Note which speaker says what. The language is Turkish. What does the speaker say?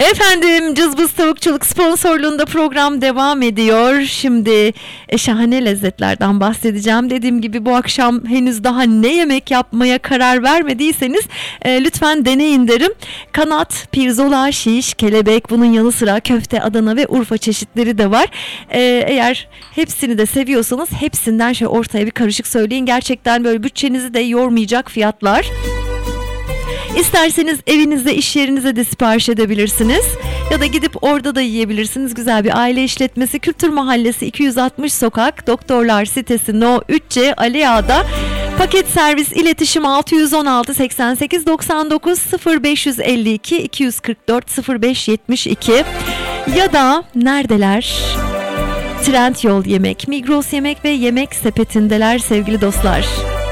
Speaker 1: Efendim, Cızbız Tavukçuluk sponsorluğunda program devam ediyor. Şimdi şahane lezzetlerden bahsedeceğim. Dediğim gibi bu akşam henüz daha ne yemek yapmaya karar vermediyseniz lütfen deneyin derim. Kanat, pirzola, şiş, kelebek, bunun yanı sıra köfte, Adana ve Urfa çeşitleri de var. Eğer hepsini de seviyorsanız hepsinden şöyle ortaya bir karışık söyleyin. Gerçekten böyle bütçenizi de yormayacak fiyatlar. İsterseniz evinizde, iş yerinize de sipariş edebilirsiniz. Ya da gidip orada da yiyebilirsiniz. Güzel bir aile işletmesi. Kültür Mahallesi 260 Sokak, Doktorlar Sitesi No 3C Ali Ağa'da. Paket servis, iletişim 616 88 99 0552 244 0572 ya da neredeler? Trendyol Yemek, Migros Yemek ve Yemek Sepetindeler sevgili dostlar.